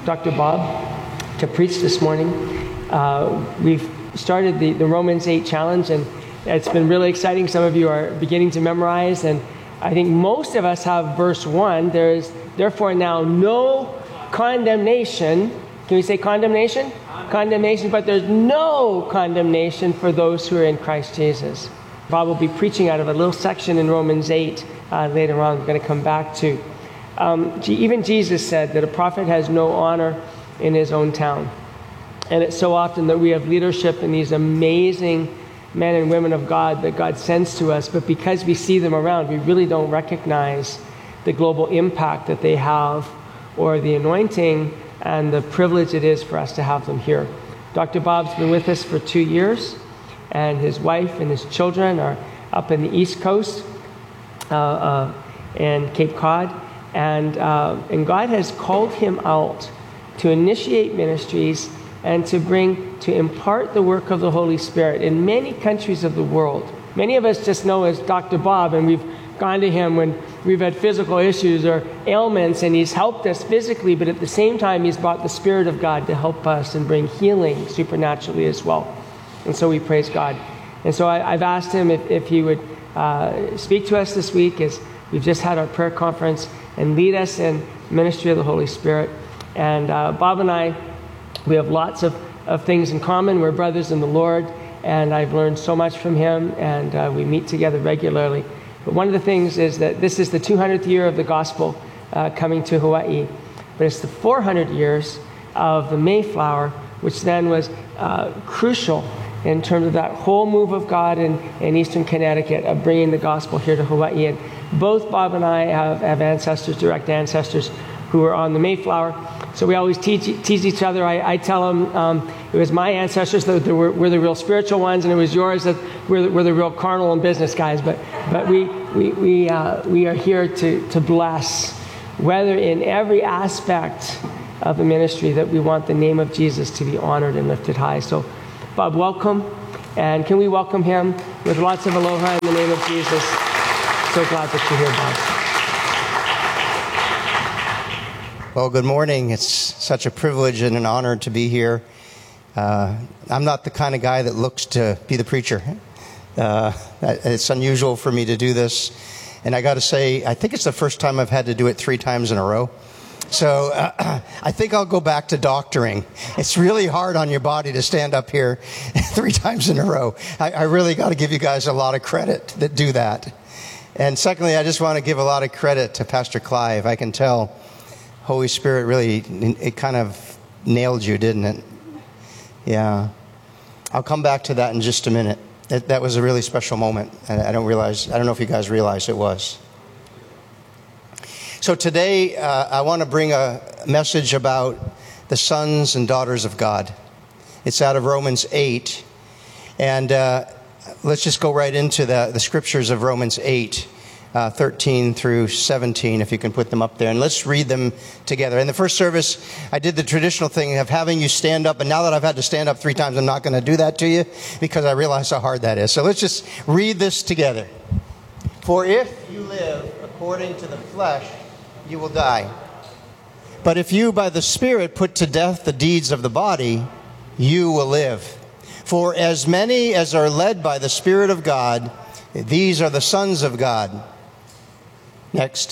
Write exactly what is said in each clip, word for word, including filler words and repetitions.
Doctor Bob to preach this morning. Uh, we've started the, the Romans eight challenge, and it's been really exciting. Some of you are beginning to memorize, and I think most of us have verse one. There is therefore now no condemnation. Can we say condemnation? Condemnation, but there's no condemnation for those who are in Christ Jesus. Bob will be preaching out of a little section in Romans eight uh, later on. We're going to come back to. Um, even Jesus said that a prophet has no honor in his own town. And it's so often that we have leadership in these amazing men and women of God that God sends to us, but because we see them around, we really don't recognize the global impact that they have or the anointing and the privilege it is for us to have them here. Doctor Bob's been with us for two years, and his wife and his children are up in the East Coast uh, uh, and Cape Cod, and, uh, and God has called him out to initiate ministries and to bring, to impart the work of the Holy Spirit in many countries of the world. Many of us just know as Doctor Bob, and we've gone to him when we've had physical issues or ailments, and he's helped us physically, but at the same time, he's brought the Spirit of God to help us and bring healing supernaturally as well. And so we praise God. And so I, I've asked him if, if he would uh, speak to us this week, as we've just had our prayer conference, and lead us in ministry of the Holy Spirit. And uh, Bob and I, we have lots of, of things in common. We're brothers in the Lord, and I've learned so much from him, and uh, we meet together regularly. But one of the things is that this is the two hundredth year of the gospel uh, coming to Hawaii, but it's the four hundred years of the Mayflower, which then was uh, crucial in terms of that whole move of God in, in eastern Connecticut of bringing the gospel here to Hawaii. And both Bob and I have, have ancestors, direct ancestors, who were on the Mayflower. So we always teach, tease each other. I, I tell them um, it was my ancestors that were, were the real spiritual ones, and it was yours that were the, were the real carnal and business guys. But but we we we uh, we are here to to bless, whether in every aspect of the ministry that we want the name of Jesus to be honored and lifted high. So, Bob, welcome, and can we welcome him with lots of aloha in the name of Jesus? So glad that you're here, Bob. Well, good morning. It's such a privilege and an honor to be here. Uh, I'm not the kind of guy that looks to be the preacher. Uh, it's unusual for me to do this. And I got to say, I think it's the first time I've had to do it three times in a row. So uh, I think I'll go back to doctoring. It's really hard on your body to stand up here three times in a row. I, I really got to give you guys a lot of credit that do that. And secondly, I just want to give a lot of credit to Pastor Clive. I can tell Holy Spirit really, it kind of nailed you, didn't it? Yeah. I'll come back to that in just a minute. That, that was a really special moment. And I don't realize, I don't know if you guys realize it was. So today, uh, I want to bring a message about the sons and daughters of God. It's out of Romans eight. And uh, let's just go right into the, the scriptures of Romans eight. Uh, thirteen through seventeen, if you can put them up there. And let's read them together. In the first service, I did the traditional thing of having you stand up. And now that I've had to stand up three times, I'm not going to do that to you because I realize how hard that is. So let's just read this together. For if you live according to the flesh, you will die. But if you by the Spirit put to death the deeds of the body, you will live. For as many as are led by the Spirit of God, these are the sons of God. Next.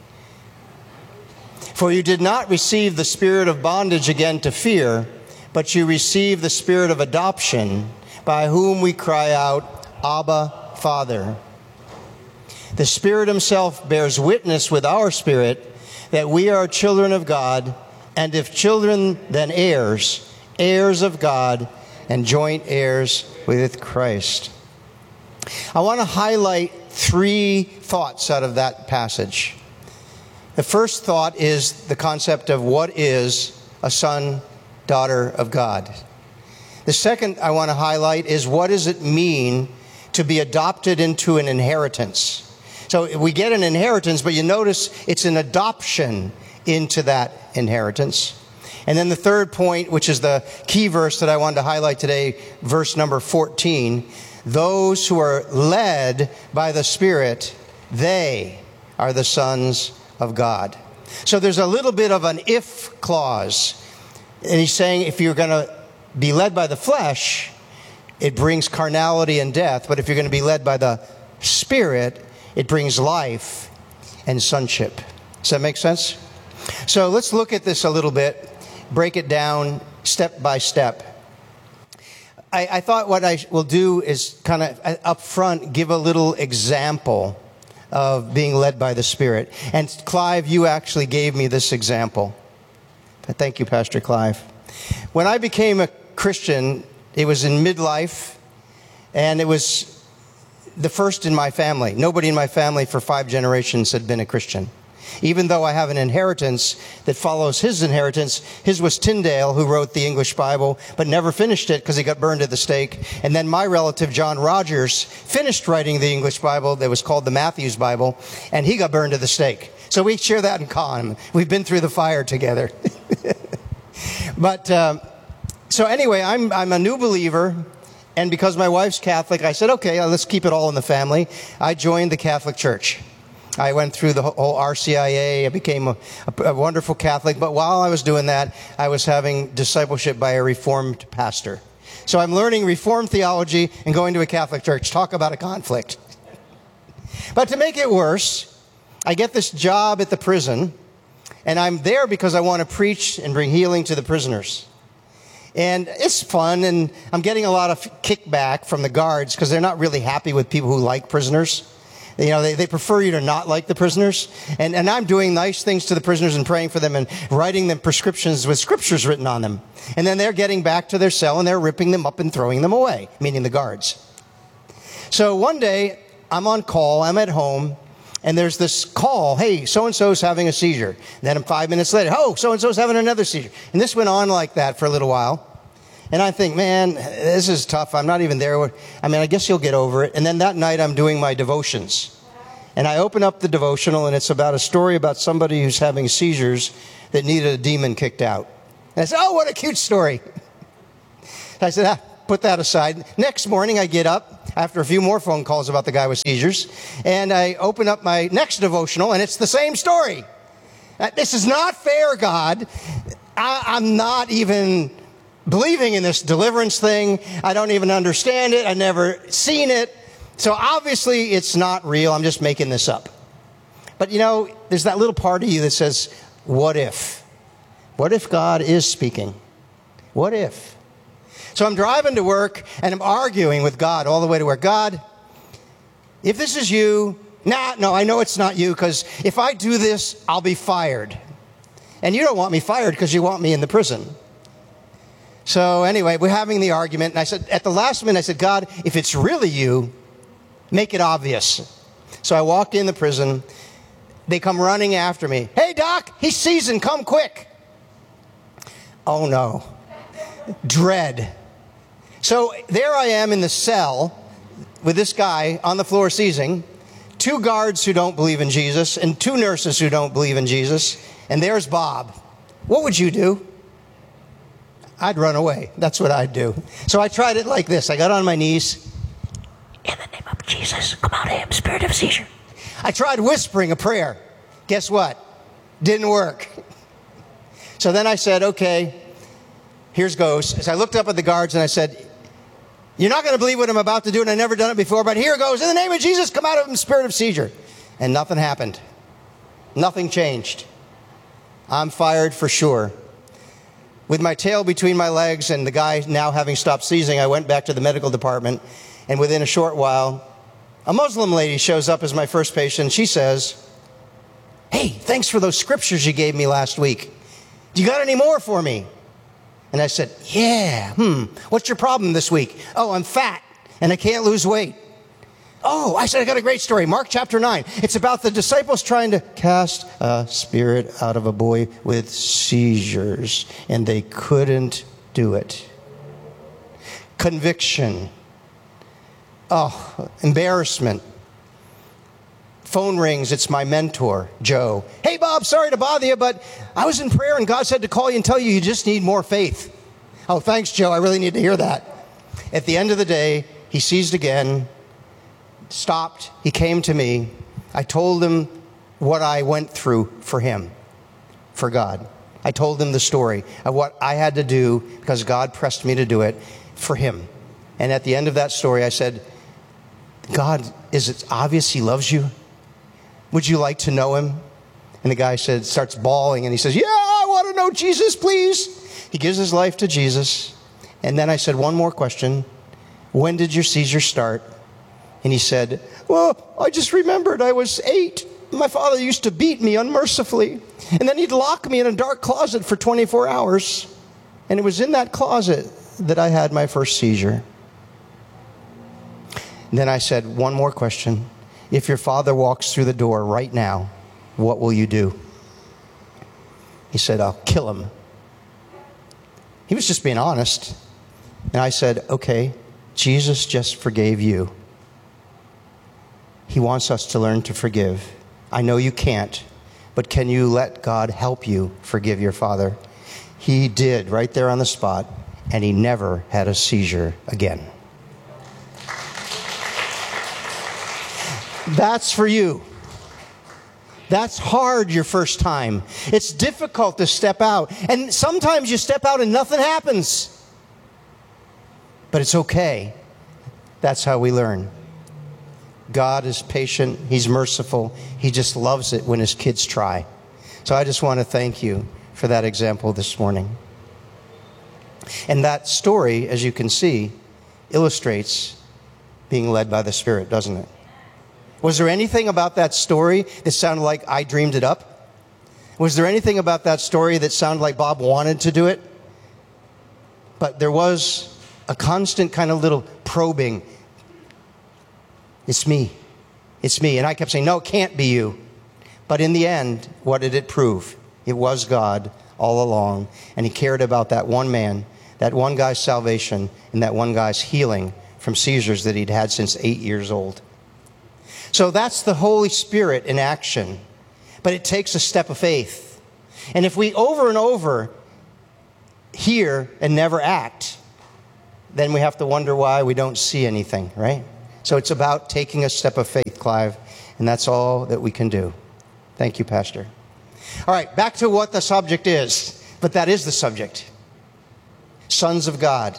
For you did not receive the spirit of bondage again to fear, but you received the spirit of adoption, by whom we cry out, Abba, Father. The Spirit himself bears witness with our spirit that we are children of God, and if children, then heirs, heirs of God, and joint heirs with Christ. I want to highlight three thoughts out of that passage. The first thought is the concept of what is a son, daughter of God. The second I want to highlight is what does it mean to be adopted into an inheritance. So we get an inheritance, but you notice it's an adoption into that inheritance. And then the third point, which is the key verse that I wanted to highlight today, verse number fourteen, those who are led by the Spirit, they are the sons of God. So there's a little bit of an if clause And he's saying if you're going to be led by the flesh, it brings carnality and death. But if you're going to be led by the Spirit, it brings life and sonship. Does that make sense? So let's look at this a little bit, break it down step by step. I, I thought what I will do is kind of up front give a little example of being led by the Spirit. And Clive, you actually gave me this example. Thank you, Pastor Clive. When I became a Christian, it was in midlife, and it was the first in my family. Nobody in my family for five generations had been a Christian. Even though I have an inheritance that follows his inheritance, his was Tyndale, who wrote the English Bible, but never finished it because he got burned at the stake. And then my relative, John Rogers, finished writing the English Bible that was called the Matthew's Bible, and he got burned at the stake. So we share that in common. We've been through the fire together. But uh, so anyway, I'm I'm a new believer. And because my wife's Catholic, I said, okay, let's keep it all in the family. I joined the Catholic Church. I went through the whole R C I A. I became a, a, a wonderful Catholic. But while I was doing that, I was having discipleship by a Reformed pastor. So I'm learning Reformed theology and going to a Catholic church. Talk about a conflict. But to make it worse, I get this job at the prison. And I'm there because I want to preach and bring healing to the prisoners. And it's fun, and I'm getting a lot of kickback from the guards because they're not really happy with people who like prisoners. You know, they, they prefer you to not like the prisoners. And, and I'm doing nice things to the prisoners and praying for them and writing them prescriptions with scriptures written on them. And then they're getting back to their cell and they're ripping them up and throwing them away, meaning the guards. So one day, I'm on call, I'm at home, and there's this call, hey, so-and-so's having a seizure. And then five minutes later, oh, so-and-so's having another seizure. And this went on like that for a little while. And I think, man, this is tough. I'm not even there. I mean, I guess you'll get over it. And then that night, I'm doing my devotions. And I open up the devotional, and it's about a story about somebody who's having seizures that needed a demon kicked out. And I said, oh, what a cute story. I said, ah, put that aside. Next morning, I get up after a few more phone calls about the guy with seizures, and I open up my next devotional, and it's the same story. This is not fair, God. I, I'm not even believing in this deliverance thing. I don't even understand it. I've never seen it. So obviously, it's not real. I'm just making this up. But, you know, there's that little part of you that says, what if? What if God is speaking? What if? So I'm driving to work, and I'm arguing with God all the way to work. God, if this is you, nah, no, I know it's not you, because if I do this, I'll be fired. And you don't want me fired because you want me in the prison. So anyway, we're having the argument, and I said, at the last minute, I said, God, if it's really you, make it obvious. So I walk in the prison. They come running after me. Hey, Doc, he's seasoned. Come quick. Oh, no. Dread. So there I am in the cell with this guy on the floor seizing, two guards who don't believe in Jesus, and two nurses who don't believe in Jesus, and there's Bob. What would you do? I'd run away. That's what I'd do. So I tried it like this. I got on my knees. In the name of Jesus, come out of him, spirit of seizure. I tried whispering a prayer. Guess what? Didn't work. So then I said, okay, here's goes. As I looked up at the guards and I said, you're not going to believe what I'm about to do, and I've never done it before, but here goes. In the name of Jesus, come out of him, spirit of seizure. And nothing happened. Nothing changed. I'm fired for sure. With my tail between my legs and the guy now having stopped seizing, I went back to the medical department, and within a short while, a Muslim lady shows up as my first patient. She says, hey, thanks for those scriptures you gave me last week. Do you got any more for me? And I said, yeah, hmm, what's your problem this week? Oh, I'm fat and I can't lose weight. Oh, I said, I got a great story. Mark chapter nine. It's about the disciples trying to cast a spirit out of a boy with seizures, and they couldn't do it. Conviction. Oh, embarrassment. Phone rings. It's my mentor, Joe. Hey, Bob, sorry to bother you, but I was in prayer and God said to call you and tell you you just need more faith. Oh, thanks, Joe. I really need to hear that. At the end of the day, he seized again, stopped. He came to me. I told him what I went through for him, for God. I told him the story of what I had to do because God pressed me to do it for him. And at the end of that story, I said, God, is it obvious he loves you? Would you like to know him? And the guy said, starts bawling, and he says, yeah, I want to know Jesus, please. He gives his life to Jesus. And then I said, one more question. When did your seizure start? And he said, well, I just remembered I was eight. My father used to beat me unmercifully. And then he'd lock me in a dark closet for twenty-four hours. And it was in that closet that I had my first seizure. And then I said, one more question. If your father walks through the door right now, what will you do? He said, I'll kill him. He was just being honest. And I said, okay, Jesus just forgave you. He wants us to learn to forgive. I know you can't, but can you let God help you forgive your father? He did right there on the spot, and he never had a seizure again. That's for you. That's hard your first time. It's difficult to step out. And sometimes you step out and nothing happens. But it's okay. That's how we learn. God is patient. He's merciful. He just loves it when his kids try. So I just want to thank you for that example this morning. And that story, as you can see, illustrates being led by the Spirit, doesn't it? Was there anything about that story that sounded like I dreamed it up? Was there anything about that story that sounded like Bob wanted to do it? But there was a constant kind of little probing. It's me. It's me. And I kept saying, no, it can't be you. But in the end, what did it prove? It was God all along. And he cared about that one man, that one guy's salvation, and that one guy's healing from seizures that he'd had since eight years old. So that's the Holy Spirit in action. But it takes a step of faith. And if we over and over hear and never act, then we have to wonder why we don't see anything, right? So it's about taking a step of faith, Clive, and that's all that we can do. Thank you, Pastor. All right, back to what the subject is, but that is the subject. Sons of God.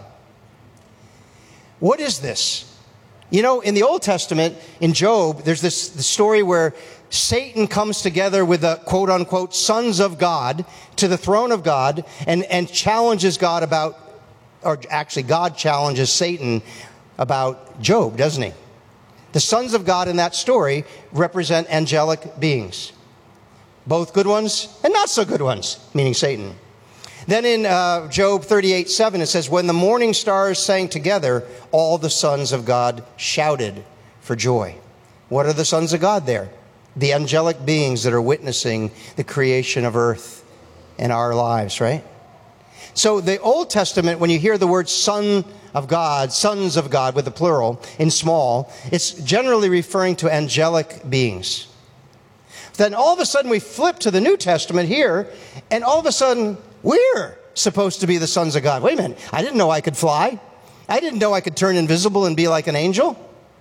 What is this? You know, in the Old Testament, in Job, there's this the story where Satan comes together with the quote-unquote sons of God to the throne of God and, and challenges God about, or actually God challenges Satan about Job, doesn't he? The sons of God in that story represent angelic beings. Both good ones and not so good ones, meaning Satan. Then in uh, Job thirty-eight seven, it says, when the morning stars sang together, all the sons of God shouted for joy. What are the sons of God there? The angelic beings that are witnessing the creation of earth and our lives, right? So the Old Testament, when you hear the word son of God, sons of God with the plural in small, it's generally referring to angelic beings. Then all of a sudden we flip to the New Testament here, and all of a sudden we're supposed to be the sons of God. Wait a minute, I didn't know I could fly. I didn't know I could turn invisible and be like an angel.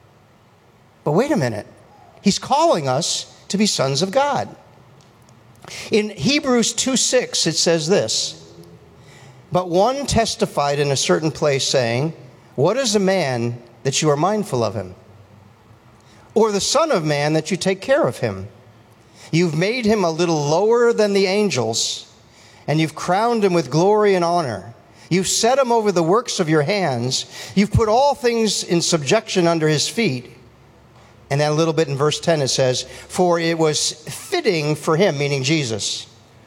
But wait a minute, he's calling us to be sons of God. In Hebrews two six, it says this, but one testified in a certain place saying, what is a man that you are mindful of him? Or the son of man that you take care of him? You've made him a little lower than the angels, and you've crowned him with glory and honor. You've set him over the works of your hands. You've put all things in subjection under his feet. And then a little bit in verse ten it says, for it was fitting for him, meaning Jesus,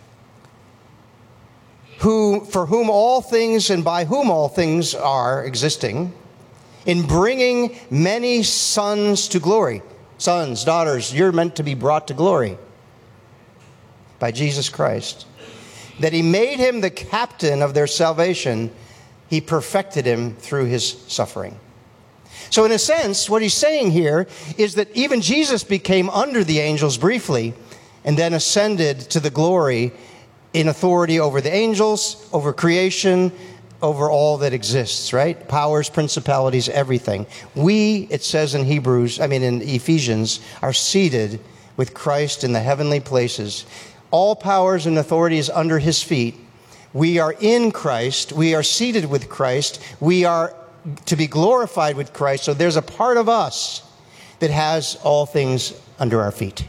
who, for whom all things and by whom all things are existing, in bringing many sons to glory. Sons, daughters, you're meant to be brought to glory by Jesus Christ. That he made him the captain of their salvation. He perfected him through his suffering. So in a sense, what he's saying here is that even Jesus became under the angels briefly and then ascended to the glory in authority over the angels, over creation, over all that exists, right? Powers, principalities, everything. We, it says in Hebrews, I mean in Ephesians, are seated with Christ in the heavenly places. all powers and authorities under his feet. We are in Christ. We are seated with Christ. We are to be glorified with Christ. So there's a part of us that has all things under our feet.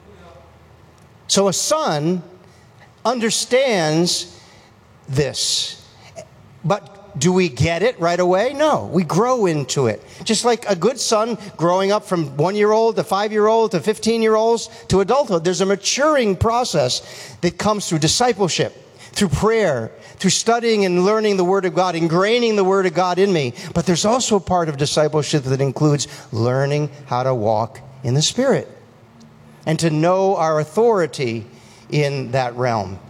So a son understands this. But do we get it right away? No, we grow into it. Just like a good son growing up from one-year-old to five-year-old to fifteen-year-olds to adulthood, there's a maturing process that comes through discipleship, through prayer, through studying and learning the Word of God, ingraining the Word of God in me. But there's also a part of discipleship that includes learning how to walk in the Spirit and to know our authority in that realm.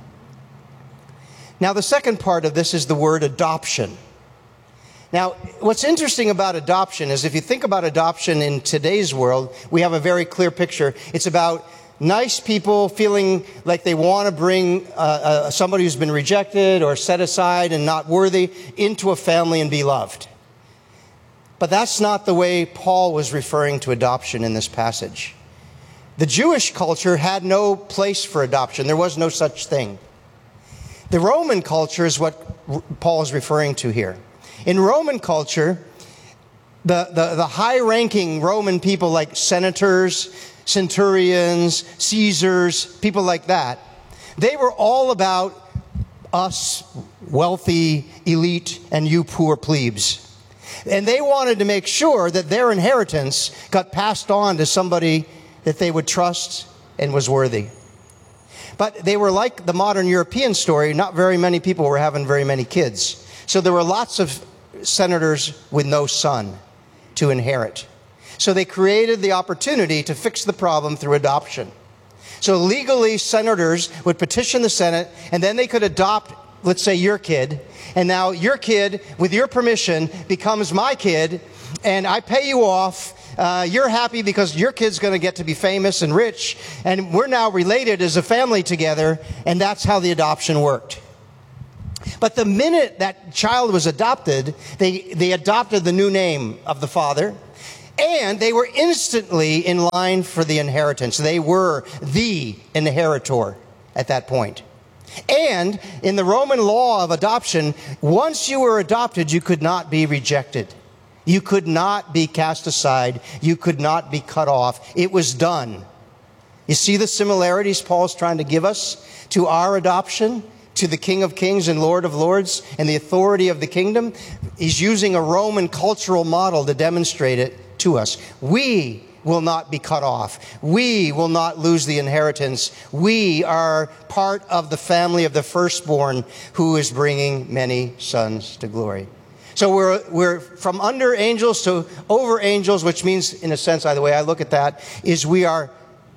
Now, the second part of this is the word adoption. Now, what's interesting about adoption is if you think about adoption in today's world, we have a very clear picture. It's about nice people feeling like they want to bring uh, uh, somebody who's been rejected or set aside and not worthy into a family and be loved. But that's not the way Paul was referring to adoption in this passage. The Jewish culture had no place for adoption. There was no such thing. The Roman culture is what Paul is referring to here. In Roman culture, the, the, the high-ranking Roman people like senators, centurions, Caesars, people like that, they were all about us wealthy elite and you poor plebes. And they wanted to make sure that their inheritance got passed on to somebody that they would trust and was worthy. But they were like the modern European story. Not very many people were having very many kids. So there were lots of senators with no son to inherit. So they created the opportunity to fix the problem through adoption. So legally, senators would petition the Senate, and then they could adopt, let's say, your kid. And now your kid, with your permission, becomes my kid, and I pay you off. Uh, you're happy because your kid's going to get to be famous and rich, and we're now related as a family together, and that's how the adoption worked. But the minute that child was adopted, they, they adopted the new name of the father, and they were instantly in line for the inheritance. They were the inheritor at that point. And in the Roman law of adoption, once you were adopted, you could not be rejected. You could not be cast aside. You could not be cut off. It was done. You see the similarities Paul's trying to give us to our adoption, to the King of Kings and Lord of Lords, and the authority of the kingdom? He's using a Roman cultural model to demonstrate it to us. We will not be cut off. We will not lose the inheritance. We are part of the family of the firstborn who is bringing many sons to glory. So we're, we're from under angels to over angels, which means, in a sense, the way I look at that, is we are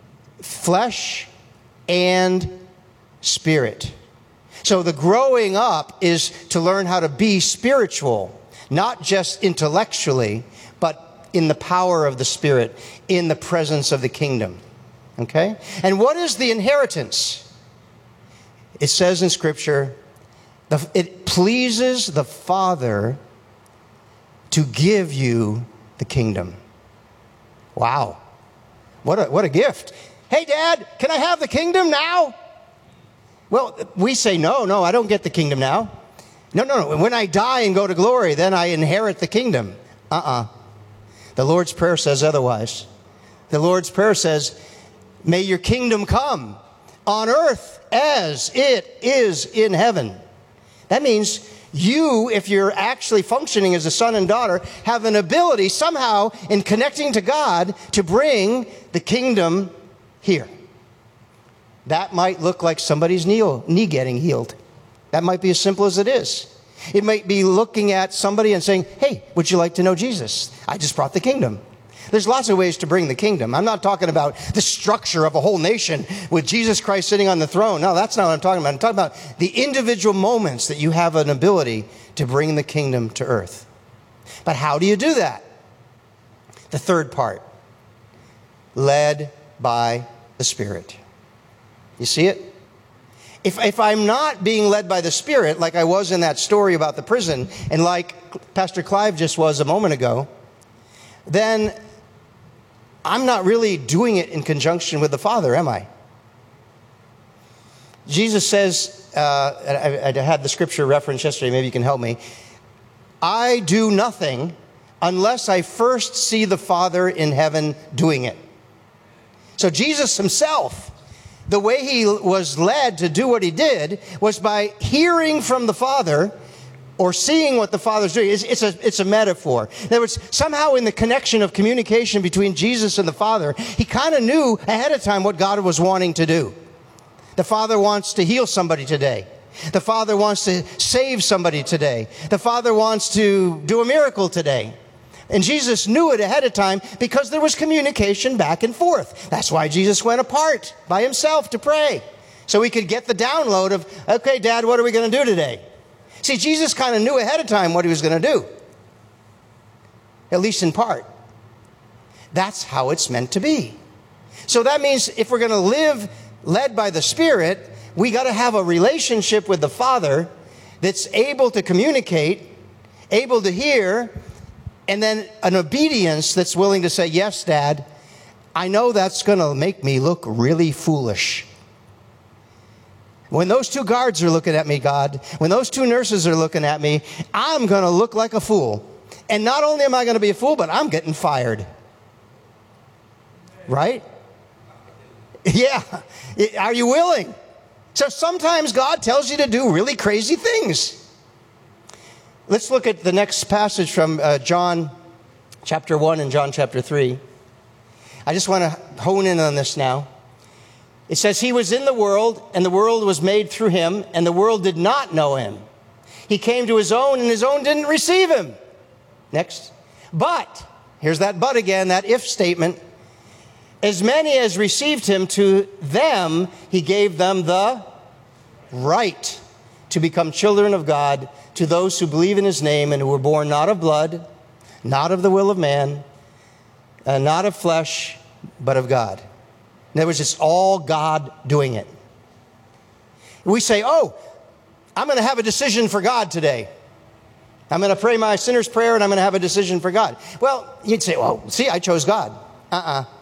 flesh and spirit. So the growing up is to learn how to be spiritual, not just intellectually, but in the power of the Spirit, in the presence of the kingdom. Okay? And what is the inheritance? It says in Scripture, it pleases the Father to give you the kingdom. Wow. What a, what a gift. Hey, Dad, can I have the kingdom now? Well, we say, no, no, I don't get the kingdom now. No, no, no. When I die and go to glory, then I inherit the kingdom. Uh-uh. The Lord's Prayer says otherwise. The Lord's Prayer says, may your kingdom come on earth as it is in heaven. That means you, if you're actually functioning as a son and daughter, have an ability somehow in connecting to God to bring the kingdom here. That might look like somebody's knee, knee getting healed. That might be as simple as it is. It might be looking at somebody and saying, hey, would you like to know Jesus? I just brought the kingdom. There's lots of ways to bring the kingdom. I'm not talking about the structure of a whole nation with Jesus Christ sitting on the throne. No, that's not what I'm talking about. I'm talking about the individual moments that you have an ability to bring the kingdom to earth. But how do you do that? The third part, led by the Spirit. You see it? If, if I'm not being led by the Spirit, like I was in that story about the prison, and like Pastor Clive just was a moment ago, then I'm not really doing it in conjunction with the Father, am I? Jesus says, uh, I, I had the scripture reference yesterday, maybe you can help me. I do nothing unless I first see the Father in heaven doing it. So Jesus himself, the way he was led to do what he did was by hearing from the Father or seeing what the Father's doing. It's, it's, a, it's a metaphor. In other words, somehow in the connection of communication between Jesus and the Father, he kind of knew ahead of time what God was wanting to do. The Father wants to heal somebody today. The Father wants to save somebody today. The Father wants to do a miracle today. And Jesus knew it ahead of time because there was communication back and forth. That's why Jesus went apart by himself to pray. So he could get the download of, okay, Dad, what are we going to do today? See, Jesus kind of knew ahead of time what he was going to do. At least in part. That's how it's meant to be. So that means if we're going to live led by the Spirit, we got to have a relationship with the Father that's able to communicate, able to hear, and then an obedience that's willing to say, yes, Dad, I know that's going to make me look really foolish. When those two guards are looking at me, God, when those two nurses are looking at me, I'm going to look like a fool. And not only am I going to be a fool, but I'm getting fired. Right? Yeah. Are you willing? So sometimes God tells you to do really crazy things. Let's look at the next passage from uh, John chapter one and John chapter three. I just want to hone in on this now. It says, he was in the world, and the world was made through him, and the world did not know him. He came to his own, and his own didn't receive him. Next. But, here's that but again, that if statement. As many as received him, to them he gave them the right to become children of God, to those who believe in his name and who were born not of blood, not of the will of man, uh, not of flesh, but of God. In other words, it's all God doing it. We say, oh, I'm going to have a decision for God today. I'm going to pray my sinner's prayer and I'm going to have a decision for God. Well, you'd say, well, see, I chose God. Uh-uh.